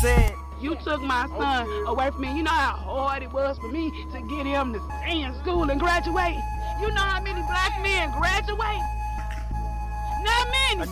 said. You took my son away from me. You know how hard it was for me to get him to stay in school and graduate? You know how many black men graduate? Not many.